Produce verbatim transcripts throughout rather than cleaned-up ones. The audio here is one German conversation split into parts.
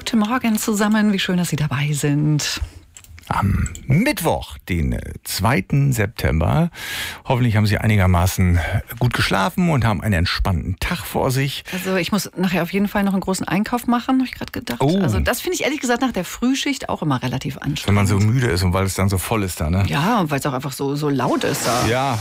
Guten Morgen zusammen, wie schön, dass Sie dabei sind. Am Mittwoch, den zweiten September. Hoffentlich haben Sie einigermaßen gut geschlafen und haben einen entspannten Tag vor sich. Also ich muss nachher auf jeden Fall noch einen großen Einkauf machen, habe ich gerade gedacht. Oh. Also das finde ich ehrlich gesagt nach der Frühschicht auch immer relativ anstrengend. Wenn man so müde ist und weil es dann so voll ist da, ne? Ja, und weil es auch einfach so, so laut ist da. Ja.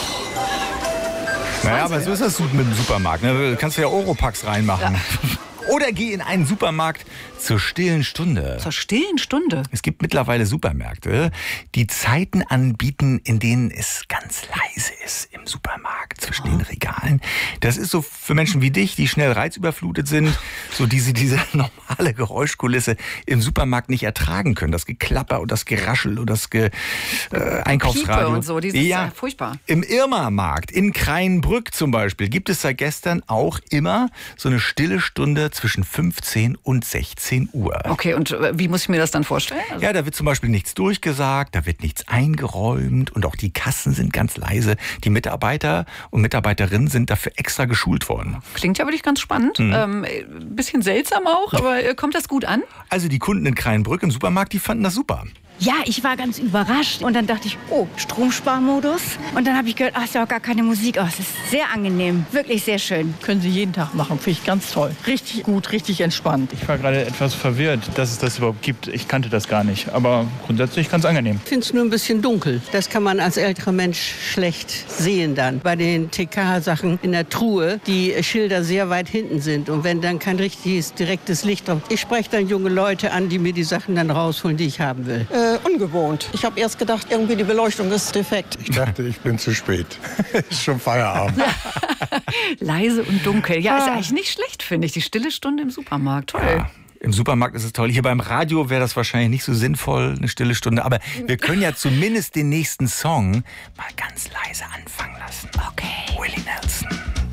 Naja, aber so ist das mit dem Supermarkt. Ne? Du kannst ja Oropax reinmachen. Ja. Oder geh in einen Supermarkt zur stillen Stunde. Zur stillen Stunde? Es gibt mittlerweile Supermärkte, die Zeiten anbieten, in denen es ganz leise ist im Supermarkt zwischen oh. den Regalen. Das ist so für Menschen wie dich, die schnell reizüberflutet sind, so diese, diese normale Geräuschkulisse im Supermarkt nicht ertragen können. Das Geklapper und das Geraschel und das Ge, äh, Einkaufsradio. Piepe und so, dieses ja, ja furchtbar. Im Irma-Markt in Kreinbrück zum Beispiel gibt es seit gestern auch immer so eine stille Stunde zwischen fünfzehn und sechzehn Uhr. Okay, und wie muss ich mir das dann vorstellen? Also ja, da wird zum Beispiel nichts durchgesagt, da wird nichts eingeräumt und auch die Kassen sind ganz leise. Die Mitarbeiter und Mitarbeiterinnen sind dafür extra geschult worden. Klingt ja wirklich ganz spannend. Mhm. Ähm, bisschen seltsam auch, aber kommt das gut an? Also die Kunden in Kreinbrück im Supermarkt, die fanden das super. Ja, ich war ganz überrascht und dann dachte ich, oh, Stromsparmodus. Und dann habe ich gehört, ach, ist ja auch gar keine Musik. Oh, es ist sehr angenehm, wirklich sehr schön. Können Sie jeden Tag machen, finde ich ganz toll. Richtig gut, richtig entspannt. Ich war gerade etwas verwirrt, dass es das überhaupt gibt. Ich kannte das gar nicht, aber grundsätzlich ganz angenehm. Ich finde es nur ein bisschen dunkel. Das kann man als älterer Mensch schlecht sehen dann. Bei den T K-Sachen in der Truhe, die Schilder sehr weit hinten sind. Und wenn dann kein richtiges, direktes Licht drauf. Ich spreche dann junge Leute an, die mir die Sachen dann rausholen, die ich haben will. Äh, ungewohnt. Ich habe erst gedacht, irgendwie die Beleuchtung ist defekt. Ich dachte, ich bin zu spät. Ist schon Feierabend. Leise und dunkel. Ja, ist eigentlich nicht schlecht, finde ich. Die stille Stunde im Supermarkt. Toll. Ja. Im Supermarkt ist es toll. Hier beim Radio wäre das wahrscheinlich nicht so sinnvoll, eine stille Stunde. Aber wir können ja zumindest den nächsten Song mal ganz leise anfangen lassen. Okay. Willie Nelson.